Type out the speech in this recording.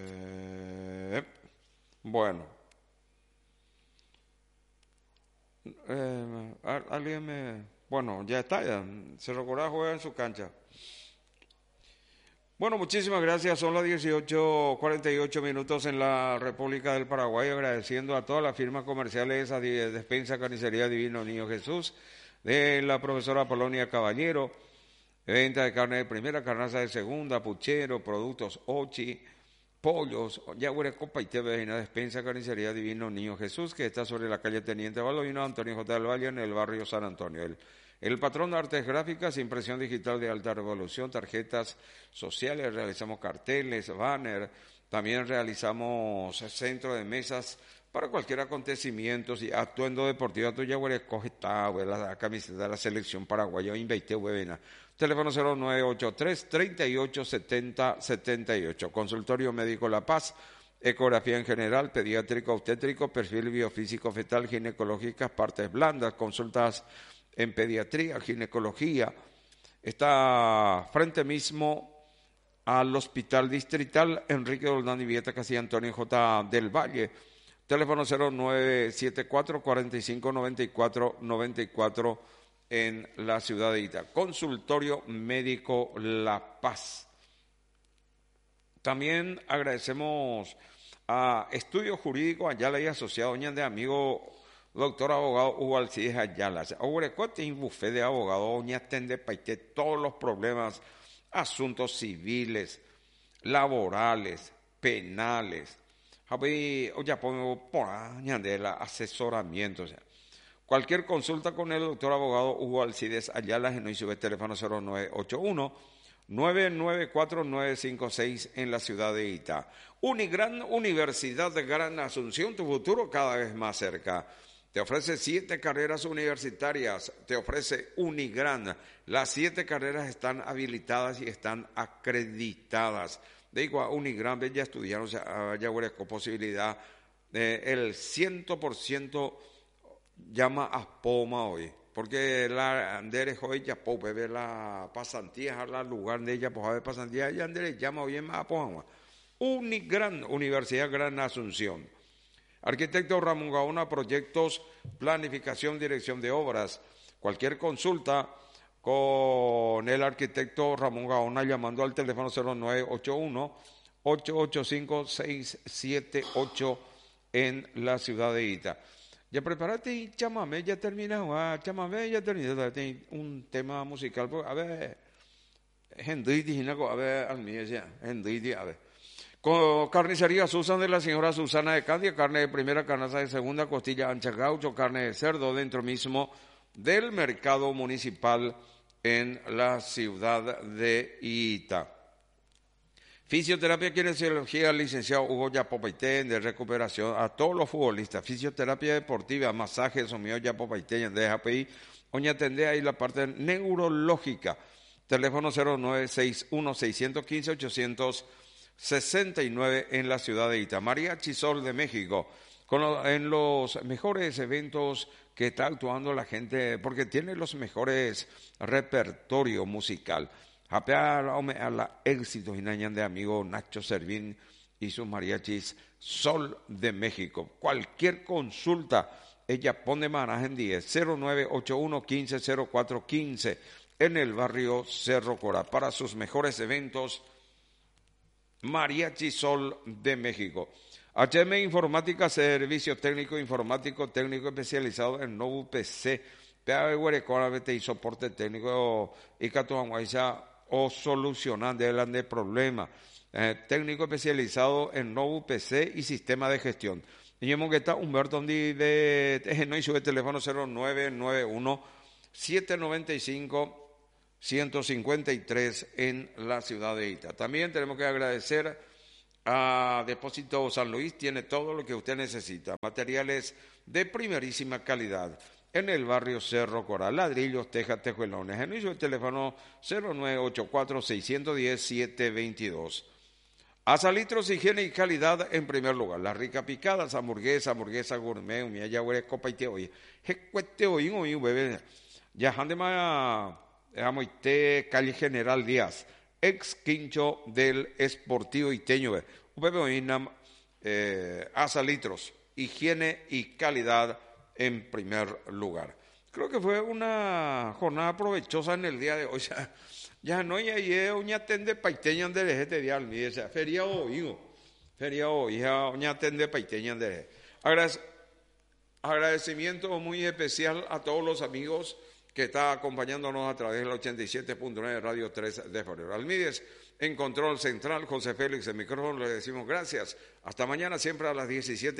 Eh, bueno, alguien me... Bueno, ya está, ya. Cerro Corá juega en su cancha. Bueno, muchísimas gracias. Son las 18:48 en la República del Paraguay. Agradeciendo a todas las firmas comerciales, a Despensa Carnicería Divino Niño Jesús, de la profesora Polonia Caballero, venta de carne de primera, carnaza de segunda, puchero, productos Ochi, pollos, Yagüere Copa y TV, una Despensa Carnicería Divino Niño Jesús, que está sobre la calle Teniente Baldovino, Antonio J. del Valle, en el barrio San Antonio. El patrón de artes gráficas, impresión digital de alta revolución, tarjetas sociales, realizamos carteles, banner, también realizamos centro de mesas para cualquier acontecimiento, si atuendo deportivo, tu Yagüere coge la camiseta de la selección paraguaya, invite huevena. Teléfono 0983-387078. Consultorio Médico La Paz, ecografía en general, pediátrico, obstétrico, perfil biofísico fetal, ginecológicas, partes blandas, consultas en pediatría, ginecología. Está frente mismo al Hospital Distrital Enrique Doldán y Vieta Casilla Antonio J. del Valle. Teléfono 0974-4594-94 en la ciudad de Ita. Consultorio Médico La Paz. También agradecemos a Estudio Jurídico Ayala y Asociado, doña de amigo doctor abogado Hugo Alcides Ayala. Ahora, un bufete de abogados, doña atende paite todos los problemas, asuntos civiles, laborales, penales. Ya pongo por asesoramiento. Cualquier consulta con el doctor abogado Hugo Alcides Ayala, en el teléfono 0981-994-956 en la ciudad de Ita. Unigran, Universidad de Gran Asunción, tu futuro cada vez más cerca. Te ofrece 7 carreras universitarias, te ofrece Unigran. Las 7 carreras están habilitadas y están acreditadas. De igual, Unigran, ya estudiaron, ya hubo posibilidad, el 100% llama a Poma hoy, porque la Andere hoy ya puede ver la pasantía, al lugar de ella, pues a ver pasantía, y Andere llama hoy a Poma. Unigran, Universidad Gran Asunción. Arquitecto Ramón Gaona, proyectos, planificación, dirección de obras. Cualquier consulta con el arquitecto Ramón Gaona llamando al teléfono 0981-885-678 en la ciudad de Ita. Ya prepárate y chámame, ya termina, chámame, ya termina, un tema musical, a ver, a ver, al mío, a ver. Con carnicería Susan de la señora Susana de Candia, carne de primera, carnaza de segunda, costilla ancha gaucho, carne de cerdo dentro mismo del mercado municipal en la ciudad de Ita. Fisioterapia, kinesiología, licenciado Hugo Yapopaitén, de recuperación a todos los futbolistas. Fisioterapia deportiva, masajes, somio Yapopaitén, de API, oña atende ahí la parte neurológica. Teléfono 0961-615-869 en la ciudad de Ita. Mariachi Sol de México, en los mejores eventos que está actuando la gente, porque tiene los mejores repertorio musical. A la éxito y de amigo Nacho Servín y sus mariachis Sol de México. Cualquier consulta, ella pone manaje en 10 0981-150415 en el barrio Cerro Corá. Para sus mejores eventos, Mariachi Sol de México. HM Informática, servicio técnico informático, técnico especializado en Novu PC, y soporte técnico y Catuanguayza o solucionando el problema. Técnico especializado en Novu PC y sistema de gestión. Y está Humberto de no hizo el teléfono 0991-795-153 en la ciudad de Ita. También tenemos que agradecer a Depósito San Luis, tiene todo lo que usted necesita, materiales de primerísima calidad en el barrio Cerro Coral, ladrillos, tejas, tejuelones. En el teléfono 0984-610-722. Asalitros, higiene y calidad en primer lugar. Las ricas picadas, hamburguesa gourmet, umiyayagüere copa y te oye. Jecuete oye, bebé. Ya handema, calle General Díaz, ex quincho del Esportivo Iteño. asa litros, higiene y calidad en primer lugar. Creo que fue una jornada provechosa en el día de hoy. Ya no hay una tende paiteña de este día al día, feria hoy, ya una tende paiteña de agradecimiento muy especial a todos los amigos que están acompañándonos a través del 87.9 Radio 3 de Febrero. Almides, en control central, José Félix, en micrófono, le decimos gracias. Hasta mañana, siempre a las 17.